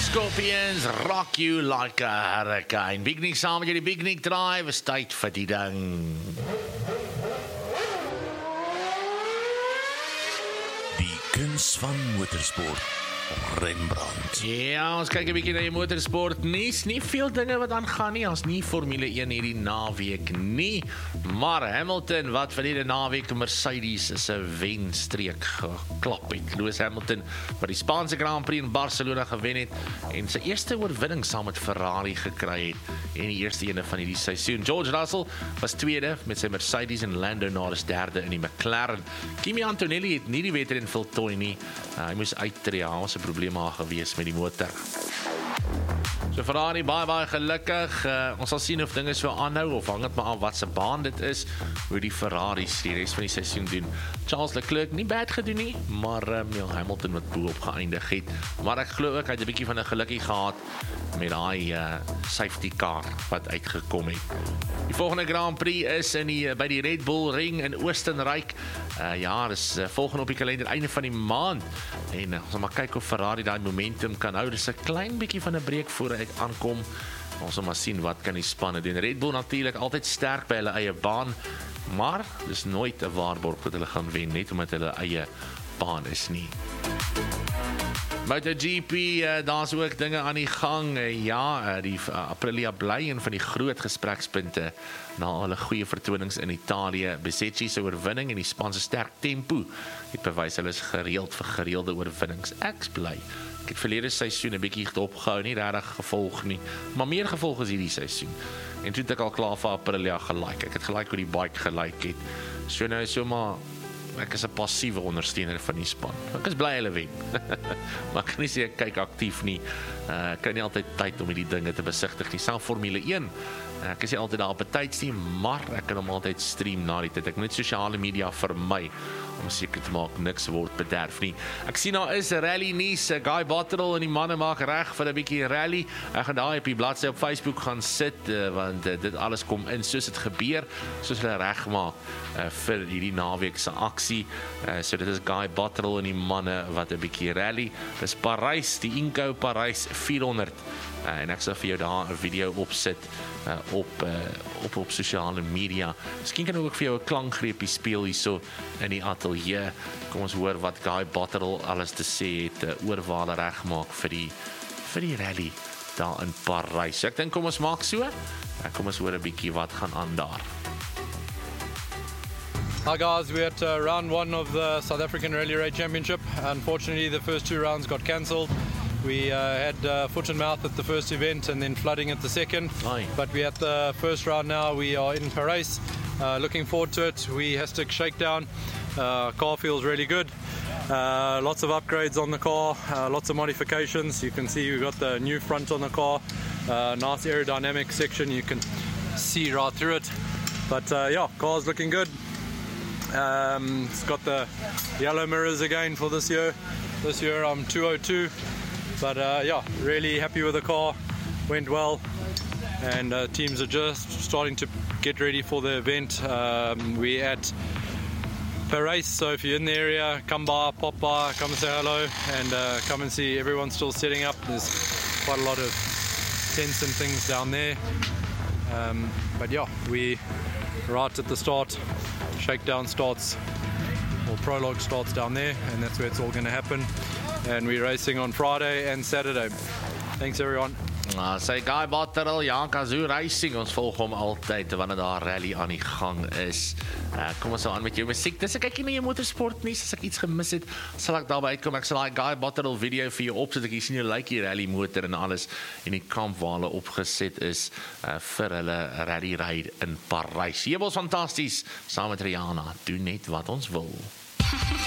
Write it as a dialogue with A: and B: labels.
A: Scorpions, rock you like a hurricane. Big Nick saam met jy die Big Nick Drive, is tyd vir die ding.
B: Die kuns van motorsport. Rembrandt.
A: Ja, ons kyk 'n bietjie na die motorsport nuus. Nie veel dinge wat aangaan nie. Ons nie Formule 1 hierdie naweek nie. Maar Hamilton wat verlede naweek Mercedes se wenstreek geklap het. Lewis Hamilton wat die Spaanse Grand Prix in Barcelona gewen het en sy eerste oorwinning saam met Ferrari gekry het en die eerste ene van hierdie seisoen. George Russell was tweede met sy Mercedes en Lando Norris derde in die McLaren. Kimi Antonelli het nie die wedren voltooi nie. Hy moes uittreë. Probleme gewees met die motor. So Ferrari baie gelukkig. Ons sal sien of dinge so aanhou of hang dit maar af wat se baan dit is, hoe die Ferraris die res van die seisoen doen. Charles Leclerc nie bad gedoen nie, maar Hamilton wat bo-op geëindig het. Maar ek glo ook hy het 'n bietjie van 'n gelukkie gehad met daai safety car wat uitgekom het. Die volgende Grand Prix is by die Red Bull Ring in Oostenryk. Dis volgende op die kalender einde van die maand. En ons gaan maar kyk of Ferrari daai momentum kan hou. Dis 'n klein bietjie van 'n breek voor hy aankom. Ons gaan maar sien wat kan die spanne doen. Red Bull natuurlik altyd sterk by hulle eie baan, maar dis nooit 'n waarborg dat hulle gaan wen net omdat hulle eie baan is nie. MotoGP, daar's ook dinge aan die gang. Die Aprilia bly een van die groot gesprekspunte na hulle goeie vertonings in Italië. Bezzecchi se oorwinning en die span se sterk tempo het bewys hulle is gereeld vir gereelde oorwinnings. Ek's bly. Ek het verlede seisoen 'n bietjie opgehou, nie regtig gevolg nie, maar meer gevolg as hierdie seisoen. En toe het ek al klaar vir Aprilia gelike. Ek het gelike hoe die bike gelike het. So nou is sommer ek is 'n passiewe ondersteuner van die span. Ek is bly hulle wen. Maar ek kan nie sê ek kyk aktief nie. Ek kry nie altyd tyd om hierdie dinge te besigtig nie. Selfs Formule 1. Ek is nie altyd daar op betyds nie, maar ek kan hom altyd stream na die tyd. Ek moet sosiale media vermy om seker te maak niks word bederf nie. Ek sien daar is 'n rally nuus. Guy Botterill en die manne maak reg vir 'n bietjie rally. Ek gaan daai op die bladsy op Facebook gaan sit want dit alles kom in soos dit gebeur, soos hulle regmaak vir hierdie naweek se aksie. So dit is Guy Botterill en die manne wat 'n bietjie rally. Dis Parys, die Inco Parys 400. En ek sal vir jou daar 'n video opsit op sosiale media. Miskien kan ek ook vir jou 'n klankgreepie speel hierso in die ateljee. Kom ons hoor wat Guy Botterill alles te sê het oor waar hulle regmaak vir die rally daar in Parys. So ek dink kom ons maak so. Kom ons hoor 'n bietjie wat gaan aan daar.
C: Hi guys, we're at round one of the South African Rally Raid Championship. Unfortunately, the first two rounds got cancelled. We had foot and mouth at the first event and then flooding at the second.
A: Aye.
C: But we're at the first round now. We are in Parys. Looking forward to it. We Hastec Shakedown. Car feels really good. Lots of upgrades on the car, lots of modifications. You can see we've got the new front on the car. Nice aerodynamic section. You can see right through it. But car's looking good. It's got the yellow mirrors again for this year. This year I'm 202. But really happy with the car. Went well. And teams are just starting to get ready for the event. We're at Parys, so if you're in the area, come by, pop by, come and say hello, and come and see everyone's still setting up. There's quite a lot of tents and things down there. But we right at the start. Shakedown starts, or prologue starts down there, and that's where it's all going to happen. And we're racing on Friday and Saturday. Thanks everyone.
A: Sy Guy Botterill, Kazoo Racing, ons volg hom altyd wanneer daar rally aan die gang is. Kom ons aan met jou musiek. Dis ek kykie na jou motorsport nuus, as ek iets gemis het, sal ek daarby uitkom. Ek sal daai Guy Botterill video vir jou opsit. Ek sien jy like die rally motor en alles en die kamp waar hulle opgeset is vir hulle rally ride in Parys. Hier was fantasties saam met Rihanna. Doen net wat ons wil.